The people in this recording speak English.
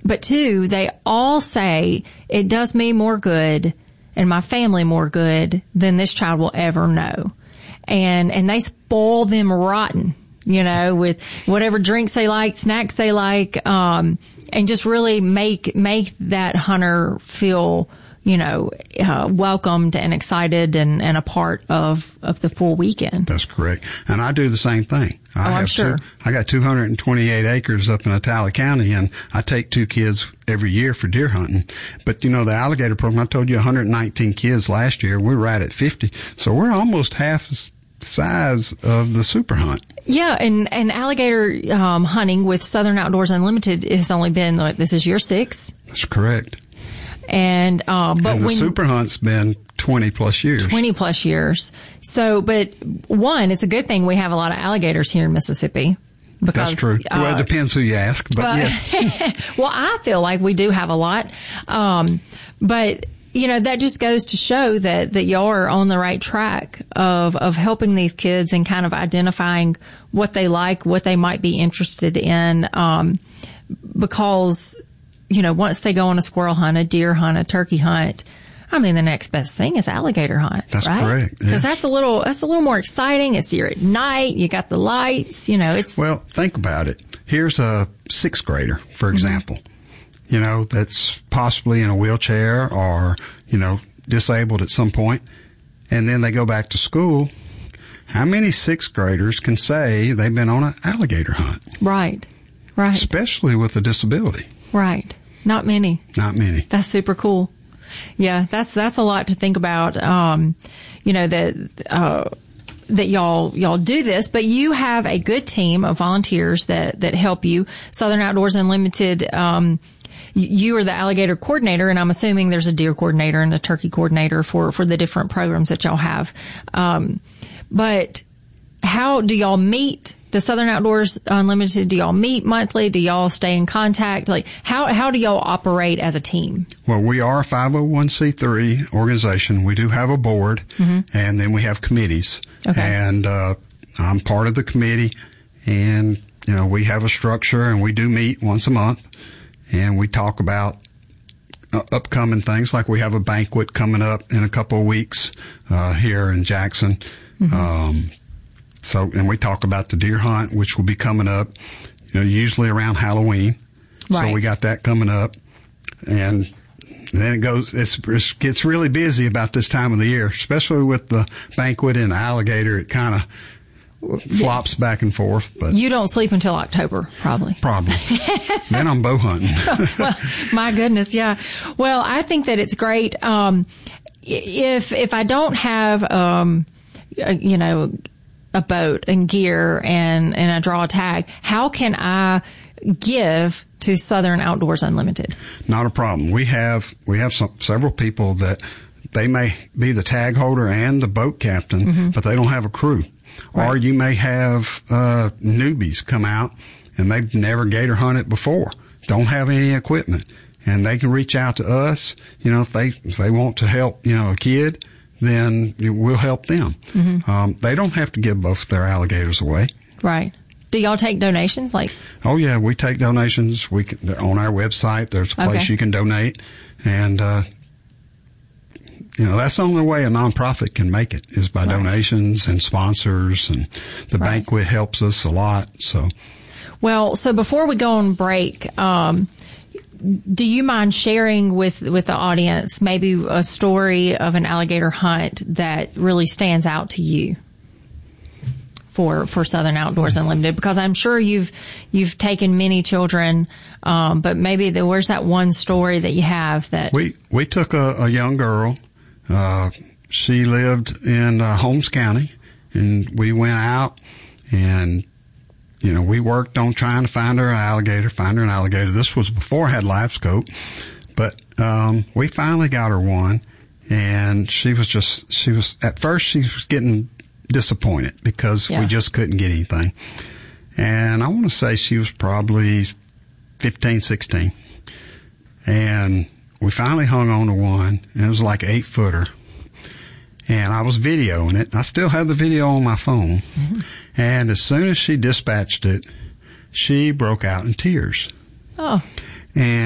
But two, they all say it does me more good and my family more good than this child will ever know. And they spoil them rotten, with whatever drinks they like, snacks they like, and just really make that hunter feel, welcomed and excited and a part of the full weekend. That's correct. And I do the same thing. I'm sure. I got 228 acres up in Attala County, and I take 2 kids every year for deer hunting. But, the alligator program, I told you 119 kids last year. We're right at 50. So we're almost half the size of the super hunt. Yeah, and alligator hunting with Southern Outdoors Unlimited has only been, this is year 6. That's correct. And the super hunt's been 20 plus years. 20 plus years. So, but one, it's a good thing we have a lot of alligators here in Mississippi. Because, that's true. Well, it depends who you ask, but yes. Well, I feel like we do have a lot. But, that just goes to show that y'all are on the right track of helping these kids and kind of identifying what they like, what they might be interested in. Because, once they go on a squirrel hunt, a deer hunt, a turkey hunt, the next best thing is alligator hunt. That's right? Correct. Because that's a little more exciting. It's here at night. You got the lights, it's. Well, think about it. Here's a 6th grader, for example, that's possibly in a wheelchair or, disabled at some point. And then they go back to school. How many 6th graders can say they've been on an alligator hunt? Right. Right. Especially with a disability. Right. Not many. Not many. That's super cool. Yeah, that's a lot to think about. That y'all do this, but you have a good team of volunteers that help you. Southern Outdoors Unlimited, you are the alligator coordinator, and I'm assuming there's a deer coordinator and a turkey coordinator for the different programs that y'all have. But how do y'all meet? Does Southern Outdoors Unlimited, do y'all meet monthly? Do y'all stay in contact? How do y'all operate as a team? Well, we are a 501c3 organization. We do have a board, and then we have committees. Okay. And I'm part of the committee, and, we have a structure, and we do meet once a month, and we talk about upcoming things, like we have a banquet coming up in a couple of weeks here in Jackson. And we talk about the deer hunt, which will be coming up, usually around Halloween. Right. So we got that coming up. And then it gets really busy about this time of the year, especially with the banquet and the alligator. It kind of flops back and forth. But you don't sleep until October, probably. Probably. Then I'm bow hunting. Well, my goodness, yeah. Well, I think that it's great. If I don't have, a boat and gear and I draw a tag, how can I give to Southern Outdoors Unlimited? Not a problem. We have several people that they may be the tag holder and the boat captain, but they don't have a crew. Right. Or you may have newbies come out and they've never gator hunted before, don't have any equipment, and they can reach out to us. If they want to help, a kid, then we'll help them. They don't have to give both their alligators away. Right. Do y'all take donations? Oh yeah, we take donations. On our website, there's a place you can donate, and that's the only way a nonprofit can make it is by donations and sponsors, and the banquet helps us a lot. So before we go on break, do you mind sharing with the audience maybe a story of an alligator hunt that really stands out to you for Southern Outdoors Unlimited? Because I'm sure you've taken many children, but maybe where's that one story that you have that we took a young girl. She lived in Holmes County, and we went out and we worked on trying to find her an alligator. This was before I had live scope, but we finally got her one, and she was at first she was getting disappointed because we just couldn't get anything. And I want to say she was probably 15, 16. And we finally hung on to one, and it was like 8-footer. And I was videoing it. I still have the video on my phone. And as soon as she dispatched it, she broke out in tears. Oh. And